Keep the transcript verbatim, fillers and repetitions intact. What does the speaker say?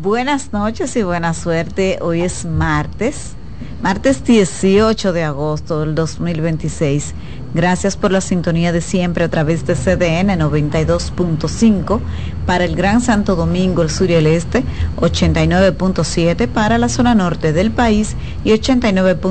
Buenas noches y buena suerte. Hoy es martes, martes dieciocho de agosto del dos mil veintiséis. Gracias por la sintonía de siempre a través de C D N noventa y dos punto cinco para el Gran Santo Domingo, el sur y el este, ochenta y nueve punto siete para la zona norte del país y ochenta y nueve punto